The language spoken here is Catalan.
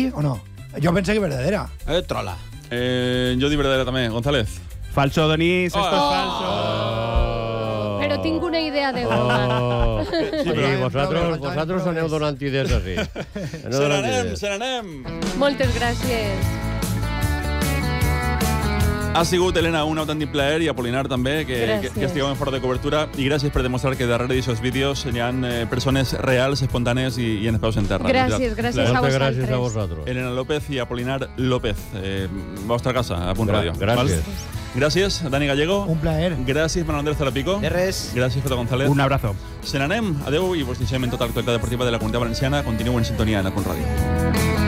sí o no? Jo pensé que verdadera. Trola. Jo dic verdadera també. González. Falso, Donís, esto es falso. Però tinc una idea de goma. Sí, vosaltres aneu donant idees així. Se n'anem. Moltes gràcies. Ha sigut, Helena, un autèntic plaer, i Apolinar també, que estigueu en fora de cobertura, i gràcies per demostrar que darrere d'aquests vídeos hi ha persones reals, espontànies i en peus en terra. Gràcies a vosaltres. Moltes gràcies a vosaltres. Elena López i Apolinar López, vostra casa, a Punt Ràdio. Gràcies. Gràcies, Dani Gallego. Un plaer. Gràcies, Manuel Andrés Zarapico. De res. Gràcies, Jota González. Un abrazo. Se n'anem. Adeu i vos deixem en tota l'actualitat deportiva de la Comunitat Valenciana. Continueu en sintonia en a Punt Ràdio.